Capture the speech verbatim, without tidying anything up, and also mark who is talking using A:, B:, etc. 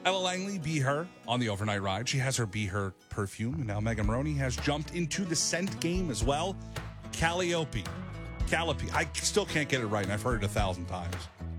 A: Ella Langley, Be Her, on the overnight ride. She has her Be Her perfume. And now Megan Maroney has jumped into the scent game as well. Calliope. Calliope. I still can't get it right, and I've heard it a thousand times.